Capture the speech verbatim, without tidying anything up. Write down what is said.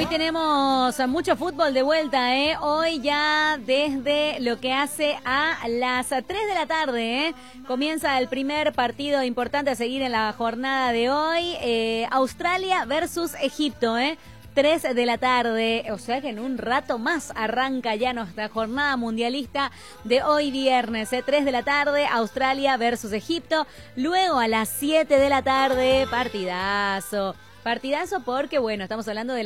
tenemos mucho fútbol de vuelta, ¿eh? Hoy ya desde lo que hace a las tres de la tarde, ¿eh? Comienza el primer partido importante a seguir en la jornada de hoy. Eh, Australia versus Egipto, ¿eh? tres de la tarde, o sea que en un rato más arranca ya nuestra jornada mundialista de hoy viernes, ¿eh? tres de la tarde, Australia versus Egipto. Luego a las siete de la tarde, partidazo. Partidazo porque, bueno, estamos hablando de la